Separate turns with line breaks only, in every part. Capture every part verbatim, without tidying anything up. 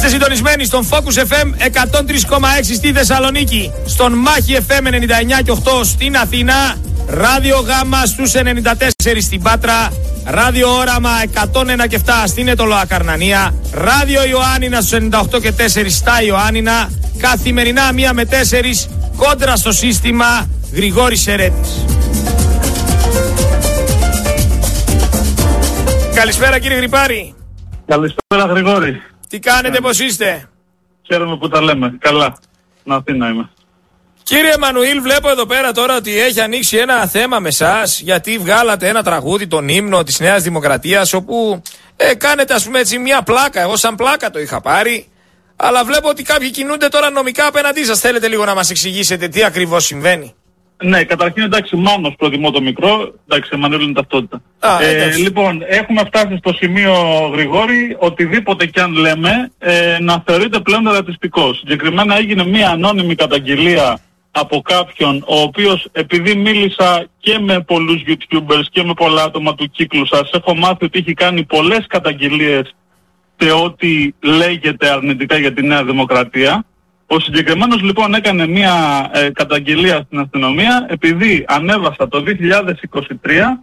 Είστε συντονισμένοι στον Focus εφ εμ εκατόν τρία κόμμα έξι στη Θεσσαλονίκη, στον Μάχη εφ εμ ενενήντα εννιά κόμμα οκτώ στην Αθήνα, Ράδιο Γάμα στους ενενήντα τέσσερα στην Πάτρα, Ράδιο Όραμα εκατόν ένα κόμμα επτά στην Ετωλοά Καρνανία, Ράδιο Ιωάννινα στους ενενήντα οκτώ κόμμα τέσσερα στα Ιωάννινα, καθημερινά μία με τέσσερα κόντρα στο σύστημα. Γρηγόρης Σερέτης. Καλησπέρα κύριε Γρυπάρη.
Καλησπέρα Γρηγόρη.
Τι κάνετε, πώς είστε?
Χαίρομαι που τα λέμε. Καλά. Να Αθήνα είμαι.
Κύριε Εμμανουήλ, βλέπω εδώ πέρα τώρα ότι έχει ανοίξει ένα θέμα με εσάς, γιατί βγάλατε ένα τραγούδι, τον ύμνο της Νέας Δημοκρατίας, όπου ε, κάνετε ας πούμε έτσι μια πλάκα. Εγώ σαν πλάκα το είχα πάρει, αλλά βλέπω ότι κάποιοι κινούνται τώρα νομικά απέναντί σας. Θέλετε λίγο να μας εξηγήσετε τι ακριβώς συμβαίνει?
Ναι, καταρχήν εντάξει, Μάνος προτιμώ το μικρό. Εντάξει, Εμμανουήλ είναι ταυτότητα.
Α,
ε, λοιπόν, έχουμε φτάσει στο σημείο, Γρηγόρη, οτιδήποτε κι αν λέμε ε, να θεωρείται πλέον ρατσιστικό. Συγκεκριμένα έγινε μια ανώνυμη καταγγελία από κάποιον, ο οποίος, επειδή μίλησα και με πολλούς YouTubers και με πολλά άτομα του κύκλου σας, έχω μάθει ότι έχει κάνει πολλές καταγγελίες σε ό,τι λέγεται αρνητικά για τη Νέα Δημοκρατία. Ο συγκεκριμένος λοιπόν έκανε μια ε, καταγγελία στην αστυνομία επειδή ανέβασα το δύο χιλιάδες είκοσι τρία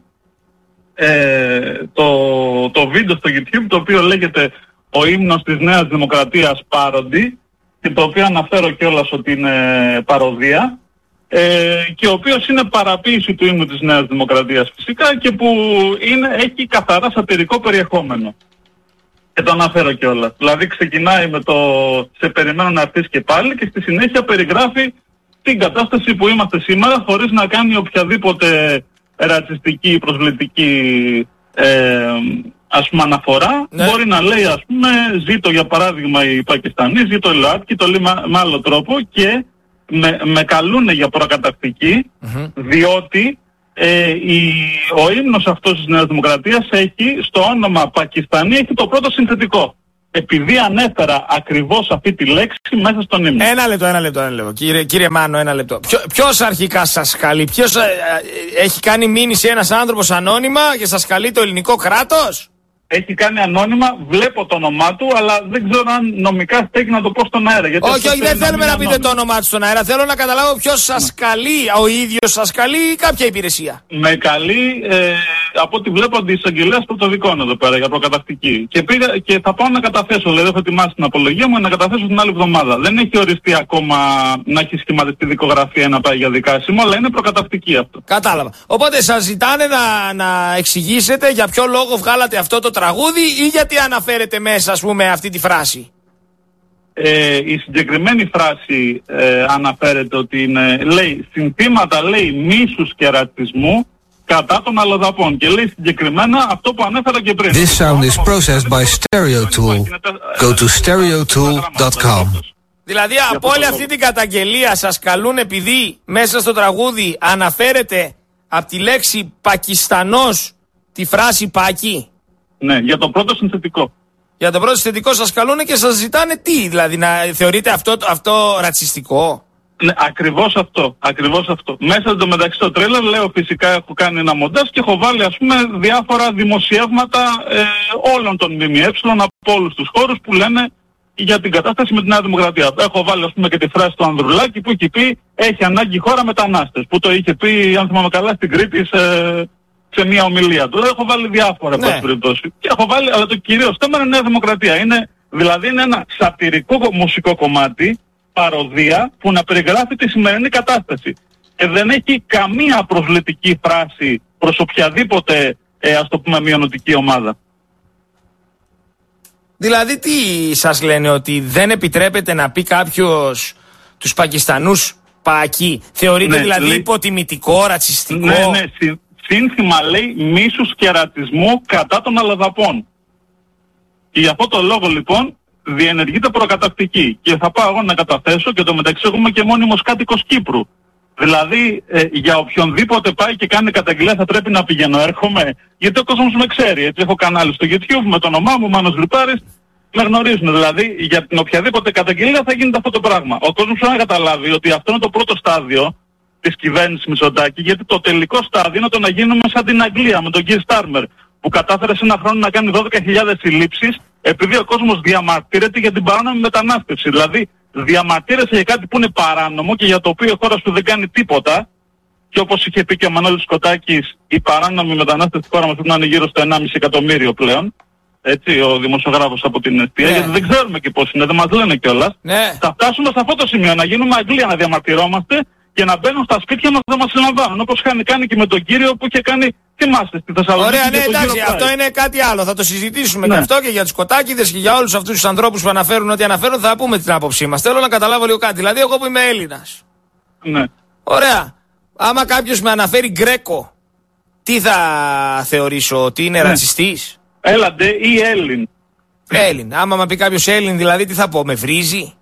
ε, το, το βίντεο στο YouTube, το οποίο λέγεται «Ο ύμνος της Νέας Δημοκρατίας Πάροντι», και το οποίο αναφέρω κιόλας ότι είναι παροδία, ε, και ο οποίος είναι παραποίηση του ύμνου της Νέας Δημοκρατίας φυσικά, και που είναι, έχει καθαρά σατυρικό περιεχόμενο. Και το αναφέρω κιόλας. Δηλαδή ξεκινάει με το «Σε περιμένω να έρθεις και πάλι» και στη συνέχεια περιγράφει την κατάσταση που είμαστε σήμερα, χωρίς να κάνει οποιαδήποτε ρατσιστική ή προσβλητική ε, ας πούμε αναφορά. Ναι. Μπορεί να λέει ας πούμε «Ζήτω για παράδειγμα οι Πακιστανοί», «Ζήτω η ΛΟΑΤ», και το λέει με, με άλλο τρόπο, και με, με καλούνε για προκαταρκτική, mm-hmm. διότι Ε, η, ο ύμνος αυτός της Νέας Δημοκρατίας έχει στο όνομα Πακιστανή, έχει το πρώτο συνθετικό. Επειδή ανέφερα ακριβώς αυτή τη λέξη μέσα στον ύμνο.
Ένα λεπτό, ένα λεπτό, ένα λεπτό. Κύριε, κύριε Μάνο, ένα λεπτό. Ποιο, ποιος αρχικά σας καλεί? Ποιος ε, ε, έχει κάνει μήνυση ένας άνθρωπος ανώνυμα και σας καλεί το ελληνικό κράτος?
Έχει κάνει ανώνυμα, βλέπω το όνομά του, αλλά δεν ξέρω αν νομικά στέκει να το πω στον αέρα. Γιατί
όχι, όχι, δεν θέλουμε να, να πείτε το όνομά του στον αέρα. Θέλω να καταλάβω ποιος σας καλεί. Ο ίδιος σας καλεί ή κάποια υπηρεσία?
Με καλεί, ε, από ό,τι βλέπω, αντισαγγελέας πρωτοδικών εδώ πέρα για προκαταρκτική. Και, πήγα, και θα πάω να καταθέσω, δηλαδή έχω ετοιμάσει την απολογία μου να καταθέσω την άλλη εβδομάδα. Δεν έχει οριστεί ακόμα να έχει σχηματιστεί δικογραφία να πάει για δικάσιμο, αλλά είναι προκαταρκτική αυτό.
Κατάλαβα. Οπότε σας ζητάνε να, να εξηγήσετε για ποιο λόγο βγάλατε αυτό το τραγούδι ή γιατί αναφέρετε μέσα, ας πούμε, αυτή τη φράση?
Ε, η συγκεκριμένη φράση ε, αναφέρεται ότι είναι, λέει, συνθήματα, λέει, μίσους και ρατσισμού κατά των αλλοδαπών, και λέει συγκεκριμένα αυτό που ανέφερα και πριν.
This sound is processed by StereoTool. Go to stereotool dot com.
Δηλαδή από όλη αυτή την καταγγελία σας καλούν επειδή μέσα στο τραγούδι αναφέρεται από τη λέξη Πακιστανός τη φράση Πακί.
Ναι, για το πρώτο συνθετικό.
Για το πρώτο συνθετικό σας καλούν και σας ζητάνε τι? Δηλαδή να θεωρείτε αυτό, αυτό ρατσιστικό?
Ναι, ακριβώς αυτό, ακριβώς αυτό. Μέσα εντωμεταξύ στο τρέλερ λέω φυσικά έχω κάνει ένα μοντάζ και έχω βάλει ας πούμε διάφορα δημοσιεύματα ε, όλων των ΜΜΕ από όλους τους χώρους που λένε για την κατάσταση με τη Νέα Δημοκρατία. Έχω βάλει ας πούμε και τη φράση του Ανδρουλάκη που έχει πει «Έχει ανάγκη η χώρα μετανάστες», που το είχε πει αν θυμάμαι καλά στην Κρήτη σε, σε μια ομιλία του. Έχω βάλει διάφορα ναι. περιπτώσει. Και έχω βάλει, αλλά το κυρίως θέμα είναι Νέα Δημοκρατία. Είναι, δηλαδή είναι ένα σατυρικό μουσικό κομμάτι, παροδία, που να περιγράφει τη σημερινή κατάσταση. Και δεν έχει καμία προσβλητική φράση προς οποιαδήποτε, ε, ας το πούμε, μειονοτική ομάδα.
Δηλαδή τι σας λένε, ότι δεν επιτρέπεται να πει κάποιος τους Πακιστανούς Πακί? Θεωρείται ναι, δηλαδή λέει, υποτιμητικό, ρατσιστικό?
Ναι, ναι, συ, σύνθημα λέει μίσους και ρατσισμού κατά των αλλοδαπών. Και για αυτό το λόγο λοιπόν διενεργείται προκατακτική. Και θα πάω εγώ να καταθέσω, και το μεταξύ έχουμε και μόνιμος κάτοικος Κύπρου. Δηλαδή ε, για οποιονδήποτε πάει και κάνει καταγγελία θα πρέπει να πηγαίνω, έρχομαι, γιατί ο κόσμος με ξέρει. Έτσι έχω κανάλι στο YouTube με το όνομά μου, Μάνος Γρυπάρης, με γνωρίζουν. Δηλαδή για την οποιαδήποτε καταγγελία θα γίνεται αυτό το πράγμα. Ο κόσμος πρέπει να καταλάβει ότι αυτό είναι το πρώτο στάδιο της κυβέρνησης Μητσοτάκη, γιατί το τελικό στάδιο είναι το να γίνουμε σαν την Αγγλία με τον Keir Starmer, που κατάφερε σε ένα χρόνο να κάνει δώδεκα χιλιάδες συλλήψεις επειδή ο κόσμος διαμαρτύρεται για την παράνομη μετανάστευση. Δηλαδή διαμαρτύρεσαι για κάτι που είναι παράνομο και για το οποίο η χώρα σου δεν κάνει τίποτα. Και όπως είχε πει και ο Μανώλης Κοτάκης, η παράνομη μετανάστευση στη χώρα μας πρέπει να είναι γύρω στο ενάμιση εκατομμύριο πλέον. Έτσι, ο δημοσιογράφος από την Εστία, ναι. Γιατί δεν ξέρουμε και πώς είναι, δεν μας λένε κιόλας. Ναι. Θα φτάσουμε σε αυτό το σημείο, να γίνουμε Αγγλία, να διαμαρτυρόμαστε και να μπαίνουν στα σπίτια μας να μας συλλαμβάνουν. Όπως είχαν κάνει και με τον κύριο που είχε κάνει, θυμάστε, στη Θεσσαλονίκη.
Ωραία, ναι, εντάξει, αυτό είναι κάτι άλλο. Θα το συζητήσουμε ναι. Και αυτό και για τους Κοτάκηδες και για όλους αυτούς τους ανθρώπους που αναφέρουν ό,τι αναφέρουν, θα πούμε την άποψή μας. Θέλω να καταλάβω λίγο κάτι. Δηλαδή, εγώ που είμαι Έλληνας.
Ναι.
Ωραία. Άμα κάποιος με αναφέρει Γκρέκο, τι θα θεωρήσω, ότι είναι ναι. Ρατσιστής?
Έλαντε ή Έλλην.
Έλλην. Άμα με πει κάποιος Έλλην, δηλαδή τι θα πω, με βρίζει?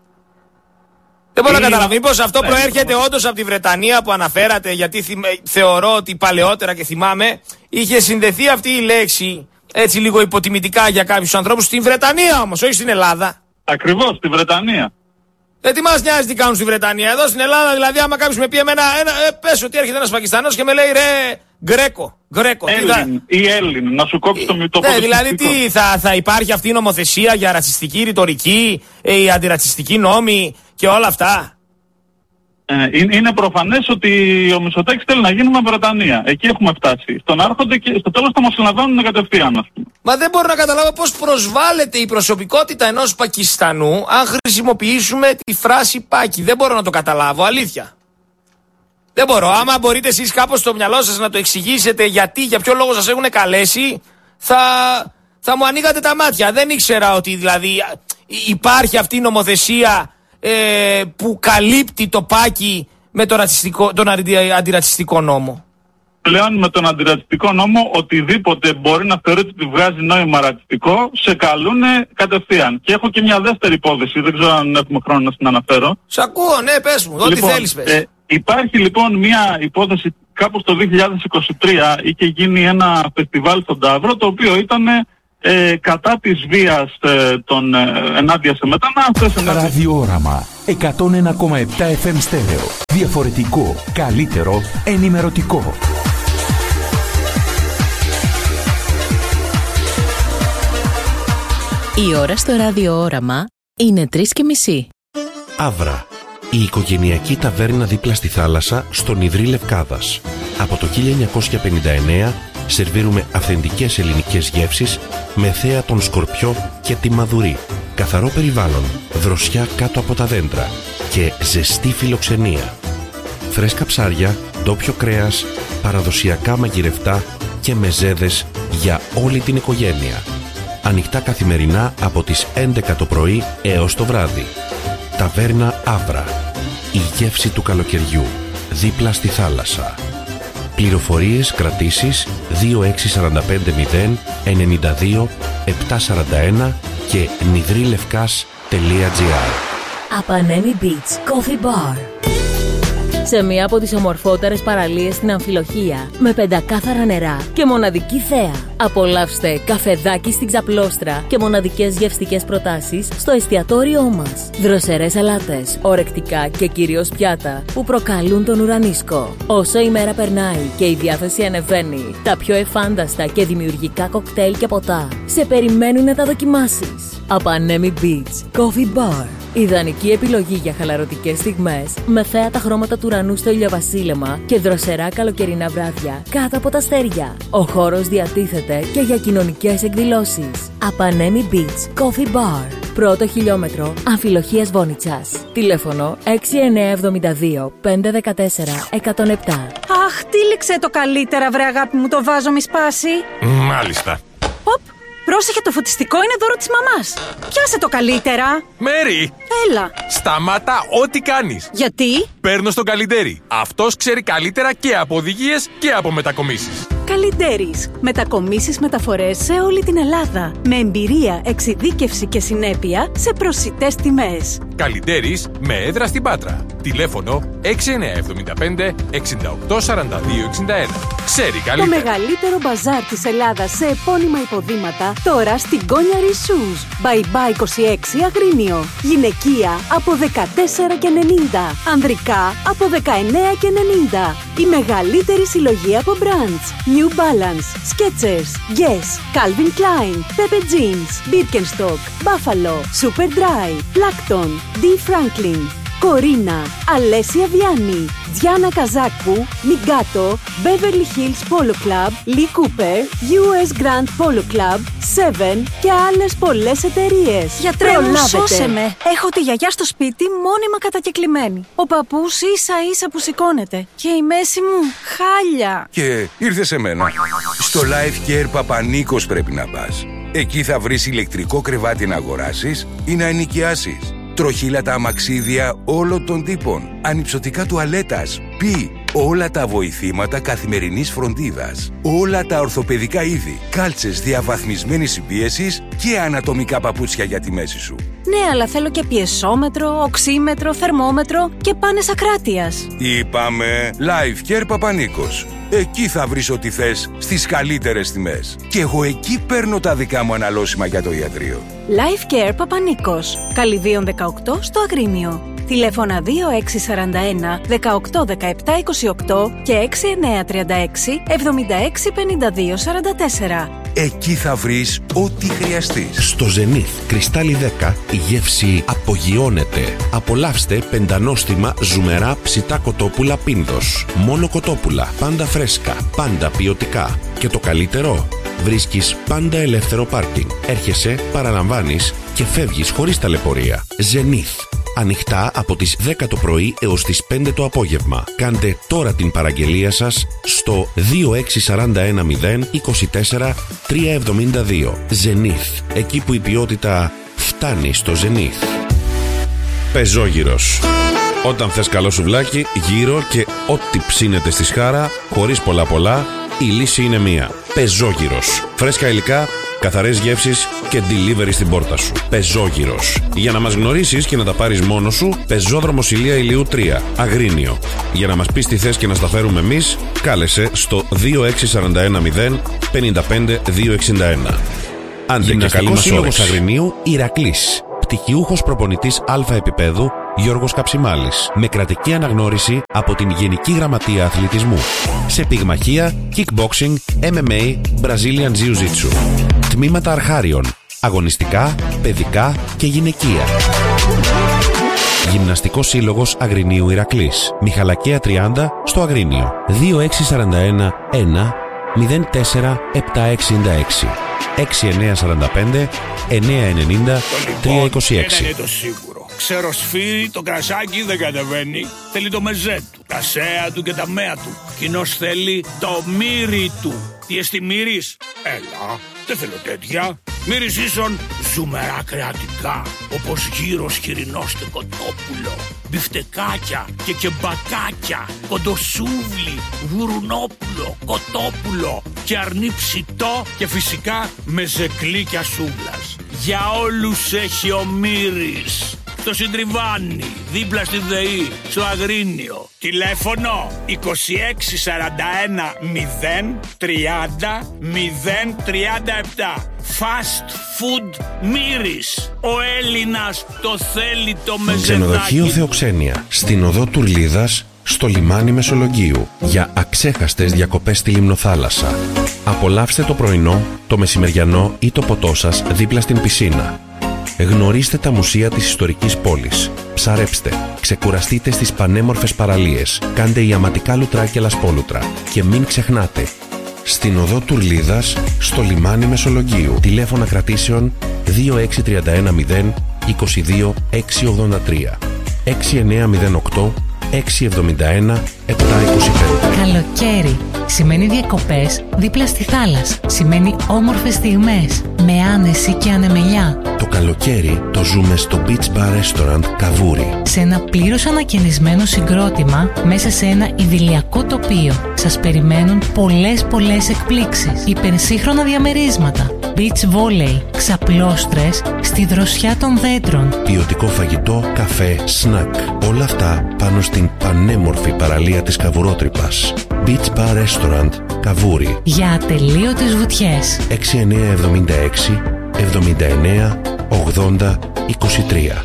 Δεν μπορώ ή... να καταλάβω. Μήπως αυτό ναι, προέρχεται ναι. όντως από τη Βρετανία που αναφέρατε, γιατί θυμ... θεωρώ ότι παλαιότερα και θυμάμαι, είχε συνδεθεί αυτή η λέξη έτσι λίγο υποτιμητικά για κάποιους ανθρώπους στην Βρετανία όμως, όχι στην Ελλάδα.
Ακριβώς, στη Βρετανία.
Δεν τι μας νοιάζει τι κάνουν στη Βρετανία. Εδώ στην Ελλάδα, δηλαδή, άμα κάποιος με πει εμένα, ένα, ε, πες ότι έρχεται ένας Πακιστανός και με λέει ρε Γκρέκο. Γκρέκο.
Έλλην ή Έλλην, να σου κόψει το μυαλό.
Ναι, δηλαδή τι, θα, θα υπάρχει αυτή η νομοθεσία για ρατσιστική ρητορική, η αντιρατσιστική νόμη και όλα αυτά?
Ε, είναι προφανές ότι ο Μητσοτάκης θέλει να γίνουμε Βρετανία. Εκεί έχουμε φτάσει. Στον Άρχοντα και στο τέλος θα μας συλλαμβάνουν κατευθείαν, ας πούμε.
Μα δεν μπορώ να καταλάβω πώς προσβάλλεται η προσωπικότητα ενός Πακιστανού αν χρησιμοποιήσουμε τη φράση Πάκη. Δεν μπορώ να το καταλάβω, αλήθεια. Δεν μπορώ. Άμα μπορείτε εσείς κάπως στο μυαλό σας να το εξηγήσετε γιατί, για ποιο λόγο σας έχουν καλέσει, θα, θα μου ανοίγατε τα μάτια. Δεν ήξερα ότι δηλαδή υπάρχει αυτή η νομοθεσία ε, που καλύπτει το Πάκη με το ρατσιστικό, τον αντιρατσιστικό νόμο.
Πλέον με τον αντιρατσιστικό νόμο οτιδήποτε μπορεί να θεωρείται ότι βγάζει νόημα ρατσιστικό σε καλούνε κατευθείαν. Και έχω και μια δεύτερη υπόθεση, δεν ξέρω αν έχουμε χρόνο να την αναφέρω.
Σ' ακούω, ναι, πες μου, ό,τι
λοιπόν,
θέλεις πες.
Ε, υπάρχει λοιπόν μια υπόθεση, κάπου στο δύο χιλιάδες είκοσι τρία είχε γίνει ένα φεστιβάλ στον Ταύρο, το οποίο ήταν ε, κατά της βίας ε, των, ε, ενάντια σε μετανάστες.
Ραδιόραμα εκατόν ένα κόμμα επτά εφ εμ στέρεο. Διαφορετικό, καλύτερο, ενημερωτικό.
Η ώρα στο ραδιόραμα είναι τρεις και μισή.
Αύρα. Η οικογενειακή ταβέρνα δίπλα στη θάλασσα στον Ιδρύ Λευκάδας. Από το χίλια εννιακόσια πενήντα εννέα σερβίρουμε αυθεντικές ελληνικές γεύσεις με θέα τον σκορπιό και τη μαδουρή. Καθαρό περιβάλλον, δροσιά κάτω από τα δέντρα και ζεστή φιλοξενία. Φρέσκα ψάρια, ντόπιο κρέας, παραδοσιακά μαγειρευτά και μεζέδες για όλη την οικογένεια. Ανοιχτά καθημερινά από τις έντεκα το πρωί έως το βράδυ. Ταβέρνα Αύρα. Η γεύση του καλοκαιριού. Δίπλα στη θάλασσα. Πληροφορίες, κρατήσεις δύο έξι τέσσερα πέντε μηδέν εννιά δύο επτά τέσσερα ένα και νιδρύλευκάς τελεία τζι άρ.
Απανέμι Beach Coffee Bar. Σε μία από τις ομορφότερες παραλίες στην Αμφιλοχία, με πεντακάθαρα νερά και μοναδική θέα. Απολαύστε καφεδάκι στην Ξαπλώστρα και μοναδικές γευστικές προτάσεις στο εστιατόριό μας. Δροσερές αλάτες, ορεκτικά και κυρίως πιάτα που προκαλούν τον ουρανίσκο. Όσο η μέρα περνάει και η διάθεση ανεβαίνει, τα πιο εφάνταστα και δημιουργικά κοκτέιλ και ποτά σε περιμένουν να τα δοκιμάσεις. Απανέμι Beach Coffee Bar. Ιδανική επιλογή για χαλαρωτικές στιγμές με θέα τα χρώματα του ουρανού στο ηλιοβασίλεμα και δροσερά καλοκαιρινά βράδια κάτω από τα αστέρια. Ο χώρος διατίθεται και για κοινωνικές εκδηλώσεις. Απανέμι Beach Coffee Bar. Πρώτο χιλιόμετρο Αμφιλοχίας Βόνιτσας. Τηλέφωνο έξι εννιά εβδομήντα δύο πεντακόσια δεκατέσσερα εκατόν επτά.
Αχ, τύλιξε το καλύτερα, βρε αγάπη μου, το βάζω μη σπάσει.
Μάλιστα.
Οπ, πρόσεχε, το φωτιστικό είναι δώρο της μαμάς. Πιάσε το καλύτερα.
Μέρι!
Έλα.
Σταμάτα ό,τι κάνεις.
Γιατί?
Παίρνω στον Καλιντέρι. Αυτός ξέρει καλύτερα και από οδηγίες και από μετακομίσεις.
Καλιντέρις. Μετακομίσεις, μεταφορές σε όλη την Ελλάδα. Με εμπειρία, εξειδίκευση και συνέπεια σε προσιτές τιμές.
Καλυτέρης με έδρα στην Πάτρα. Τηλέφωνο έξι εννιά επτά πέντε εξήντα οκτώ σαράντα δύο εξήντα ένα. Ξέρει καλύτερα.
Το μεγαλύτερο μπαζάρ της Ελλάδας σε επώνυμα υποδήματα τώρα στην Κόνιαρη Shoes. Bye bye είκοσι έξι Αγρίνιο. Γυναικεία από δεκατέσσερα και ενενήντα. Ανδρικά από δεκαεννέα και ενενήντα. Η μεγαλύτερη συλλογή από brands. New Balance, Skechers, Guess, Calvin Klein, Pepe Jeans, Birkenstock, Buffalo, Superdry, Plankton, D. Franklin, Κορίνα, Αλέσια Βιάννη, Τζιάννα Καζάκου, Νιγκάτο, Beverly Hills Polo Club, Lee Cooper, γιου ες Grand Polo Club, Seven και άλλες πολλές εταιρείες.
Γιατρέ μου, σώσε με. Έχω τη γιαγιά στο σπίτι μόνιμα κατακεκλημένη. Ο παππούς ίσα ίσα που σηκώνεται. Και η μέση μου χάλια.
Και ήρθε σε μένα. Στο Life Care Παπανίκος πρέπει να πας. Εκεί θα βρεις ηλεκτρικό κρεβάτι να αγοράσεις ή να ενοικιάσεις. Τροχύλατα αμαξίδια όλων των τύπων. Ανυψωτικά τουαλέτας. Πι. Όλα τα βοηθήματα καθημερινής φροντίδας. Όλα τα ορθοπαιδικά είδη. Κάλτσες διαβαθμισμένης συμπίεσης και ανατομικά παπούτσια για τη μέση σου.
Ναι, αλλά θέλω και πιεσόμετρο, οξύμετρο, θερμόμετρο και πάνες ακράτειας.
Είπαμε Life Care Παπανίκος. Εκεί θα βρεις ό,τι θες στις καλύτερες τιμές. Και εγώ εκεί παίρνω τα δικά μου αναλώσιμα για το ιατρείο.
Life Care Παπανίκος. Καλυδίων δεκαοκτώ στο Αγρίνιο. Τηλέφωνα δύο έξι τέσσερα ένα δεκαοκτώ δεκαεπτά είκοσι οκτώ και έξι εννιά τρία έξι εβδομήντα έξι πενήντα δύο σαράντα τέσσερα.
Εκεί θα βρεις ό,τι χρειαστείς.
Στο Zenith Κρυστάλλι δέκα η γεύση απογειώνεται. Απολαύστε πεντανόστιμα ζουμερά ψητά κοτόπουλα Πίνδος. Μόνο κοτόπουλα, πάντα φρέσκα, πάντα ποιοτικά. Και το καλύτερο, βρίσκεις πάντα ελεύθερο πάρκινγκ. Έρχεσαι, παραλαμβάνεις και φεύγεις χωρίς ταλαιπωρία. Zenith. Ανοιχτά από τις δέκα το πρωί έως τις πέντε το απόγευμα. Κάντε τώρα την παραγγελία σας στο δύο έξι τέσσερα ένα μηδέν είκοσι τέσσερα τριακόσια εβδομήντα δύο. Zenith. Εκεί που η ποιότητα φτάνει στο Zenith. Πεζόγυρος. Όταν θες καλό σουβλάκι, γύρω και ό,τι ψήνεται στη σχάρα, χωρίς πολλά πολλά, η λύση είναι μία. Πεζόγυρος. Φρέσκα υλικά, καθαρές γεύσεις και delivery στην πόρτα σου. Πεζόγυρος. Για να μας γνωρίσεις και να τα πάρεις μόνος σου, Πεζόδρομος Ηλία Ηλίου τρία, Αγρίνιο. Για να μας πεις τι θες και να στα φέρουμε εμείς, κάλεσε στο δύο έξι τέσσερα ένα μηδέν πέντε πέντε δύο εξήντα ένα. Άντε και καλή μας όρεξη. Αγρινίου Ηρακλής. Πτυχιούχος προπονητής Α επίπεδου Γιώργος Καψιμάλης. Με κρατική αναγνώριση από την Γενική Γραμματεία Αθλητισμού. Σε πυγμαχία, kickboxing, εμ εμ έι, Brazilian Jiu-Jitsu. Τμήματα αρχάριων. Αγωνιστικά, παιδικά και γυναικεία. Γυμναστικός Σύλλογος Αγρινίου Ηρακλής. Μιχαλακία τριάντα στο Αγρίνιο. δύο έξι τέσσερα ένα ένα μηδέν τέσσερα επτά εξήντα έξι έξι εννιά τέσσερα πέντε εννιά ενενήντα τρία είκοσι έξι.
Ένα είναι το σίγουρο. Ξεροσφύρι, το κρασάκι δεν κατεβαίνει. Θέλει το μεζέ του, τα σέα του και τα μέα του. Κοινώς θέλει το μύρι του. Τι εστί μύρις? Έλα, δεν θέλω τέτοια. Μύρις ίσον ζουμερά κρεατικά, όπως γύρος χοιρινός και κοτόπουλο, μπιφτεκάκια και κεμπακάκια, κοντοσούβλι, γουρουνόπουλο, κοτόπουλο και αρνί ψητό και φυσικά με ζεκλίκια σούβλας. Για όλους έχει ο Μύρης. Στο Συντριβάνι, δίπλα στη ΔΕΗ, στο Αγρίνιο. Τηλέφωνο είκοσι έξι σαράντα ένα μηδέν τριάντα μηδέν τριάντα επτά. Fast Food Μύρης. Ο Έλληνας το θέλει το μεζεδάκι.
Ξενοδοχείο Θεοξένεια. Στην οδό Τουρλίδας, στο λιμάνι Μεσολογγίου. Για αξέχαστες διακοπές στη Λιμνοθάλασσα. Απολαύστε το πρωινό, το μεσημεριανό ή το ποτό σας δίπλα στην πισίνα. Γνωρίστε τα μουσεία της ιστορικής πόλης. Ψαρέψτε, ξεκουραστείτε στις πανέμορφες παραλίες. Κάντε ιαματικά λουτρά και λασπόλουτρα. Και μην ξεχνάτε, στην οδό Τουρλίδας, στο λιμάνι Μεσολογγίου. Τηλέφωνα κρατήσεων δύο έξι τριάντα ένα μηδέν είκοσι δύο έξι ογδόντα τρία έξι εννιά μηδέν οκτώ έξι εβδομήντα ένα επτά είκοσι πέντε.
Καλοκαίρι σημαίνει διακοπές δίπλα στη θάλασσα. Σημαίνει όμορφες στιγμές με άνεση και ανεμελιά.
Το καλοκαίρι το ζούμε στο Beach Bar Restaurant Καβούρι.
Σε ένα πλήρως ανακαινισμένο συγκρότημα μέσα σε ένα ιδηλιακό τοπίο. Σας περιμένουν πολλές πολλές εκπλήξεις. Υπερσύγχρονα διαμερίσματα. Beach volley, ξαπλώστρες στη δροσιά των δέντρων.
Ποιοτικό φαγητό, καφέ, σνακ. Όλα αυτά πάνω στην πανέμορφη παραλία της Καβουρότρυπας. Beach Bar Restaurant Καβούρι.
Για ατελείωτες βουτιές.
έξι εννιά εβδομήντα έξι εβδομήντα εννέα ογδόντα είκοσι τρία.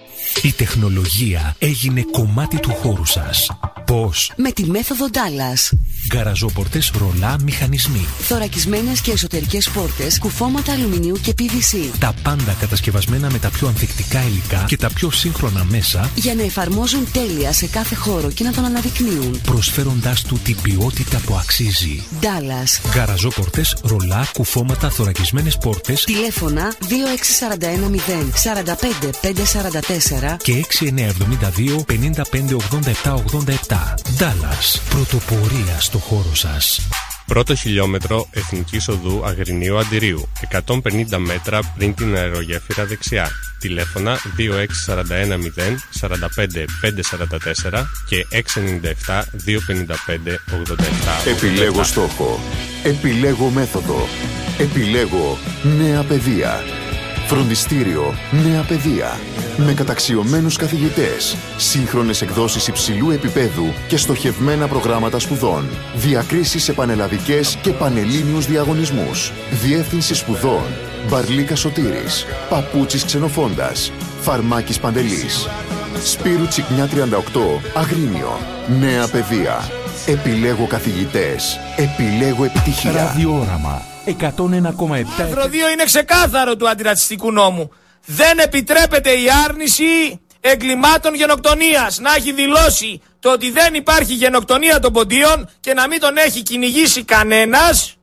Η τεχνολογία έγινε κομμάτι του χώρου σας. Πώς?
Με τη μέθοδο Dallas.
Γκαραζόπορτες, ρολά, μηχανισμοί.
Θωρακισμένες και εσωτερικές πόρτες, κουφώματα αλουμινίου και πι βι σι.
Τα πάντα κατασκευασμένα με τα πιο ανθεκτικά υλικά και τα πιο σύγχρονα μέσα
για να εφαρμόζουν τέλεια σε κάθε χώρο και να τον αναδεικνύουν,
προσφέροντάς του την ποιότητα που αξίζει.
Dallas.
Γκαραζόπορτες, ρολά, κουφώματα, θωρακισμένες πόρτες.
Τηλέφωνα δύο έξι τέσσερα ένα μηδέν τέσσερα πέντε πέντε τέσσερα τέσσερα
και έξι εννιά εβδομήντα δύο πενήντα πέντε ογδόντα επτά ογδόντα επτά. Dallas. Πρωτοπορία στο χώρο σας.
Πρώτο χιλιόμετρο Εθνικής Οδού Αγρινίου Αντιρίου, εκατόν πενήντα μέτρα πριν την αερογέφυρα δεξιά. Τηλέφωνα δύο έξι τέσσερα ένα μηδέν τέσσερα πέντε πέντε τέσσερα τέσσερα και έξι εννιά επτά δύο πέντε πέντε ογδόντα επτά.
Επιλέγω στόχο. Επιλέγω μέθοδο. Επιλέγω νέα παιδεία. Φροντιστήριο Νέα Παιδεία. Με καταξιωμένους καθηγητές, σύγχρονες εκδόσεις υψηλού επίπεδου και στοχευμένα προγράμματα σπουδών. Διακρίσεις σε πανελλαδικές και πανελλήνιους διαγωνισμούς. Διεύθυνση σπουδών Μπαρλίκα Σωτήρης. Παπούτσης Ξενοφώντας. Φαρμάκης Παντελής. Σπύρου Τσικνιά τριάντα οκτώ Αγρίνιο. Νέα Παιδεία. Επιλέγω καθηγητές. Επιλέγω επιτυχία.
Ραδιόραμα εκατόν ένα κόμμα επτά.
Το άρθρο δύο είναι ξεκάθαρο του αντιρατσιστικού νόμου. Δεν επιτρέπεται η άρνηση εγκλημάτων γενοκτονίας. Να έχει δηλώσει το ότι δεν υπάρχει γενοκτονία των ποντίων και να μην τον έχει κυνηγήσει κανένας.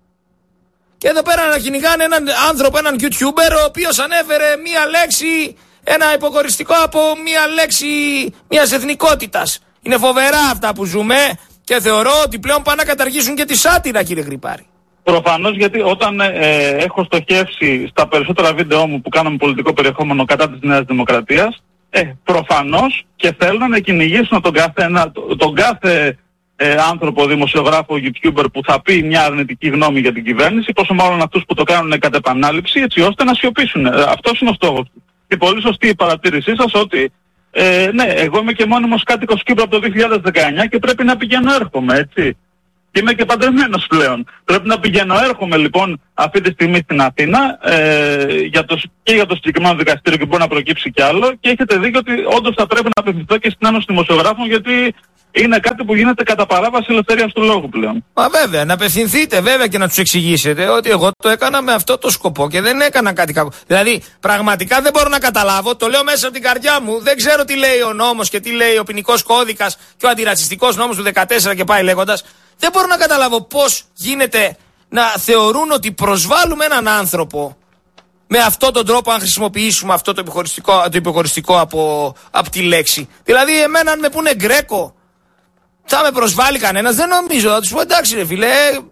Και εδώ πέρα να κυνηγάνε έναν άνθρωπο, έναν YouTuber, ο οποίος ανέφερε μία λέξη, ένα υποκοριστικό από μία λέξη μιας εθνικότητας. Είναι φοβερά αυτά που ζούμε και θεωρώ ότι πλέον πάνε να καταργήσουν και τη σάτυρα, κύριε Γρυπάρη.
Προφανώς, γιατί όταν ε, έχω στοχεύσει στα περισσότερα βίντεό μου που κάναμε πολιτικό περιεχόμενο κατά της Νέας Δημοκρατίας, ε, προφανώς και θέλουν να κυνηγήσουν τον κάθε, ένα, τον κάθε ε, άνθρωπο, δημοσιογράφο, YouTuber που θα πει μια αρνητική γνώμη για την κυβέρνηση, πόσο μάλλον αυτούς που το κάνουν κατ' επανάληψη, έτσι ώστε να σιωπήσουν. Ε, αυτός είναι ο στόχος. Και πολύ σωστή η παρατήρησή σας ότι ε, ναι, εγώ είμαι και μόνιμος κάτοικος Κύπρου από το δύο χιλιάδες δεκαεννιά και πρέπει να πηγαίνω έρχομαι, έτσι. Και είμαι και παντρεμένος πλέον. Πρέπει να πηγαίνω έρχομαι λοιπόν αυτή τη στιγμή στην Αθήνα ε, για το, και για το συγκεκριμένο δικαστήριο και μπορεί να προκύψει κι άλλο. Και έχετε δίκιο ότι όντως θα πρέπει να απευθυνθώ και στην Ένωση Δημοσιογράφων, γιατί είναι κάτι που γίνεται κατά παράβαση ελευθερίας του λόγου πλέον.
Μα βέβαια, να απευθυνθείτε βέβαια και να τους εξηγήσετε ότι εγώ το έκανα με αυτό το σκοπό και δεν έκανα κάτι κακό. Δηλαδή, πραγματικά δεν μπορώ να καταλάβω, το λέω μέσα από την καρδιά μου, δεν ξέρω τι λέει ο νόμος και τι λέει ο ποινικός κώδικας και ο αντιρατσιστικός νόμος του δεκατέσσερα και πάει λέγοντας. Δεν μπορώ να καταλάβω πώς γίνεται να θεωρούν ότι προσβάλλουμε έναν άνθρωπο με αυτόν τον τρόπο, αν χρησιμοποιήσουμε αυτό το υποχωριστικό, το υποχωριστικό από, από τη λέξη. Δηλαδή, εμένα αν με πούνε Γκρέκο, θα με προσβάλλει κανένας? Δεν νομίζω. Θα τους πω εντάξει ρε φίλε,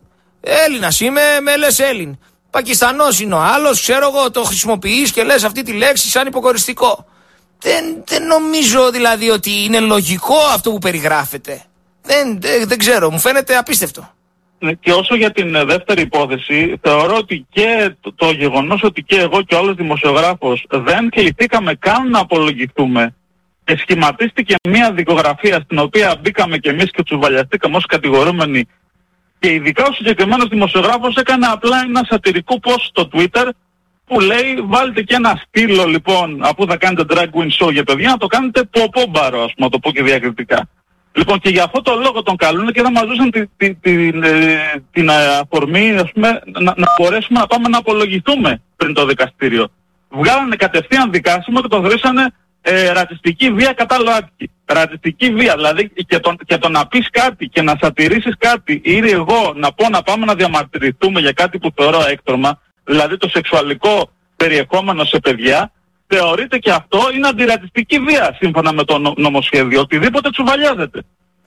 Έλληνας είμαι, με λες Έλλην. Πακιστανός είναι ο άλλος, ξέρω εγώ, το χρησιμοποιείς και λες αυτή τη λέξη σαν υποχωριστικό. Δεν, δεν νομίζω δηλαδή ότι είναι λογικό αυτό που περιγράφεται. Δεν, δεν, δεν ξέρω, μου φαίνεται απίστευτο.
Και όσο για την δεύτερη υπόθεση, θεωρώ ότι και το, το γεγονός ότι και εγώ και ο άλλος δημοσιογράφος δεν κληθήκαμε καν να απολογηθούμε και σχηματίστηκε μια δικογραφία στην οποία μπήκαμε κι εμείς και τσουβαλιαστήκαμε ως κατηγορούμενοι, και ειδικά ο συγκεκριμένος δημοσιογράφος έκανε απλά ένα σατυρικό post στο Twitter που λέει βάλτε και ένα στήλο λοιπόν, αφού θα κάνετε drag queen show για παιδιά, να το κάνετε ποπόμπαρο, ας πούμε, να το πω και διακριτικά. Λοιπόν, και για αυτό το λόγο τον καλούν και θα μας δώσουν την, την, την, την αφορμή, ας πούμε, να, να μπορέσουμε να πάμε να απολογηθούμε πριν το δικαστήριο. Βγάλανε κατευθείαν δικάσιμο και τον θεωρήσανε ε, ρατσιστική βία κατά ΛΟΑΤΚΙ. Ρατσιστική βία, δηλαδή και το, και το να πεις κάτι και να σατηρήσεις κάτι, ή εγώ να πω να πάμε να διαμαρτυρηθούμε για κάτι που θεωρώ έκτρωμα, δηλαδή το σεξουαλικό περιεχόμενο σε παιδιά, θεωρείται και αυτό είναι αντιρατσιστική βία σύμφωνα με το νομοσχέδιο. Οτιδήποτε τσουβαλιάζεται.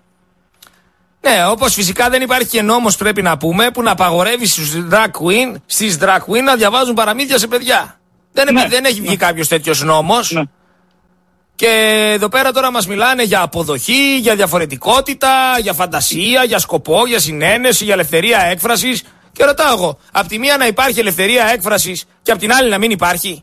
Ναι, όπως φυσικά δεν υπάρχει και νόμος, πρέπει να πούμε, που να απαγορεύει στους drag queen, στις drag queen να διαβάζουν παραμύθια σε παιδιά. Δεν,
ναι,
δεν έχει βγει
ναι.
κάποιος τέτοιος νόμος.
Ναι.
Και εδώ πέρα τώρα μας μιλάνε για αποδοχή, για διαφορετικότητα, για φαντασία, για σκοπό, για συνένεση, για ελευθερία έκφρασης. Και ρωτάω εγώ, απ' τη μία να υπάρχει ελευθερία έκφρασης και απ' την άλλη να μην υπάρχει.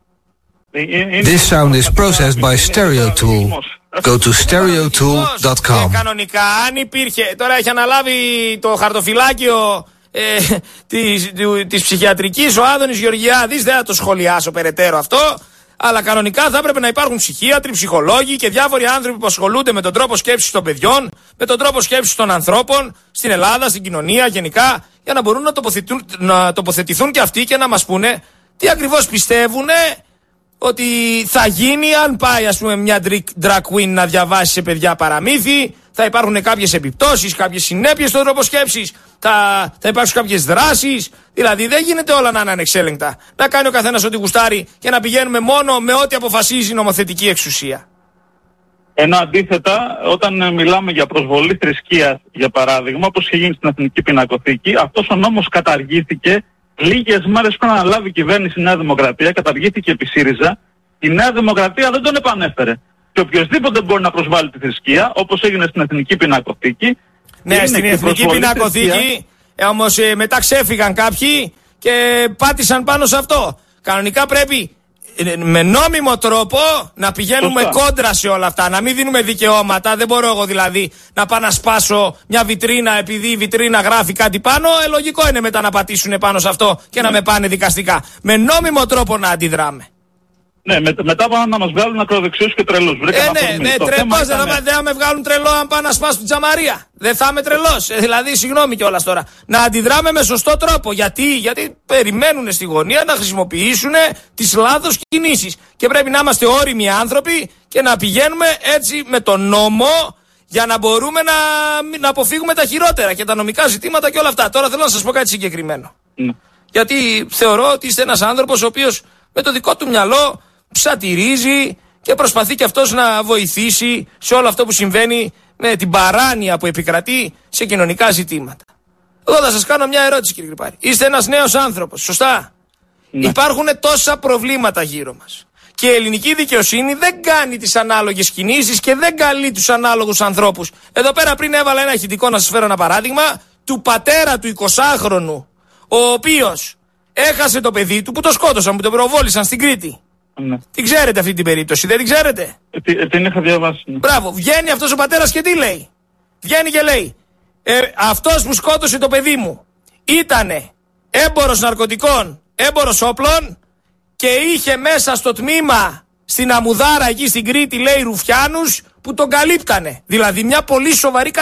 This sound is processed by StereoTool. Go to stereotool dot com.
Κανονικά, αν υπήρχε, τώρα έχει αναλάβει το χαρτοφυλάκιο ε, της, της ψυχιατρικής ο Άδωνης Γεωργιάδης, δεν θα το σχολιάσω περαιτέρω αυτό, αλλά κανονικά θα έπρεπε να υπάρχουν ψυχίατροι, ψυχολόγοι και διάφοροι άνθρωποι που ασχολούνται με τον τρόπο σκέψης των παιδιών, με τον τρόπο σκέψης των ανθρώπων στην Ελλάδα, στην κοινωνία γενικά, για να μπορούν να τοποθετηθούν, να τοποθετηθούν και αυτοί και να μας πούνε τι ακριβώς πιστεύουν ότι θα γίνει αν πάει, ας πούμε, μια drag queen να διαβάσει σε παιδιά παραμύθι. Θα υπάρχουν κάποιες επιπτώσεις, κάποιες συνέπειες στον τρόπο σκέψης. Θα, θα υπάρξουν κάποιες δράσεις. Δηλαδή δεν γίνεται όλα να είναι ανεξέλεγκτα. Να κάνει ο καθένας ό,τι γουστάρει και να πηγαίνουμε μόνο με ό,τι αποφασίζει η νομοθετική εξουσία.
Ενώ αντίθετα, όταν μιλάμε για προσβολή θρησκείας, για παράδειγμα, όπως είχε γίνει στην Εθνική Πινακοθήκη, αυτός ο νόμος καταργήθηκε λίγες μέρες πριν αναλάβει η κυβέρνηση η Νέα Δημοκρατία, καταργήθηκε επί ΣΥΡΙΖΑ. Η Νέα Δημοκρατία δεν τον επανέφερε. Και οποιοσδήποτε μπορεί να προσβάλλει τη θρησκεία, όπως έγινε στην Εθνική Πινακοθήκη.
Ναι, στην Εθνική Πινακοθήκη, ε, όμως ε, μετά ξέφυγαν κάποιοι και πάτησαν πάνω σε αυτό. Κανονικά πρέπει ε, με νόμιμο τρόπο να πηγαίνουμε Σωστά. κόντρα σε όλα αυτά, να μην δίνουμε δικαιώματα. Δεν μπορώ εγώ δηλαδή να πάω να σπάσω μια βιτρίνα επειδή η βιτρίνα γράφει κάτι πάνω. Ε, λογικό είναι μετά να πατήσουν πάνω σε αυτό και ναι. να με πάνε δικαστικά. Με νόμιμο τρόπο να αντιδράμε.
Ναι, με, μετά πάνε να μας βγάλουν ακροδεξιούς και τρελούς.
Ε, ναι, ναι, τρελός, δεν θα, θα με βγάλουν τρελό αν πάνε να σπάσουν την τζαμαρία. Δεν θα είμαι τρελός. Ε, δηλαδή, συγγνώμη κιόλας τώρα. Να αντιδράμε με σωστό τρόπο. Γιατί, γιατί περιμένουν στη γωνία να χρησιμοποιήσουν τις λάθος κινήσεις. Και πρέπει να είμαστε όριμοι άνθρωποι και να πηγαίνουμε έτσι με τον νόμο για να μπορούμε να, να αποφύγουμε τα χειρότερα και τα νομικά ζητήματα και όλα αυτά. Τώρα θέλω να σας πω κάτι συγκεκριμένο.
Ναι.
Γιατί θεωρώ ότι είστε ένας άνθρωπος ο οποίος με το δικό του μυαλό ψατηρίζει και προσπαθεί και αυτός να βοηθήσει σε όλο αυτό που συμβαίνει με την παράνοια που επικρατεί σε κοινωνικά ζητήματα. Εγώ θα σας κάνω μια ερώτηση, κύριε Κρυπάρη. Είστε ένας νέος άνθρωπος, σωστά? Ναι. Υπάρχουν τόσα προβλήματα γύρω μας. Και η ελληνική δικαιοσύνη δεν κάνει τις ανάλογες κινήσεις και δεν καλεί τους ανάλογους ανθρώπους. Εδώ πέρα πριν έβαλα ένα ηχητικό, να σας φέρω ένα παράδειγμα, του πατέρα του εικοσάχρονου, ο οποίος έχασε το παιδί του που το σκότωσαν, που το προβόλησαν στην Κρήτη.
Ναι.
Την ξέρετε αυτή την περίπτωση, δεν την ξέρετε?
Ε, ε, την είχα διαβάσει. Ναι.
Μπράβο, βγαίνει αυτός ο πατέρας και τι λέει? Βγαίνει και λέει, ε, αυτός που σκότωσε το παιδί μου ήτανε έμπορος ναρκωτικών, έμπορος όπλων και είχε μέσα στο τμήμα στην Αμουδάρα εκεί στην Κρήτη, λέει, ρουφιάνους που τον καλύπτανε. Δηλαδή μια πολύ σοβαρή κατάσταση.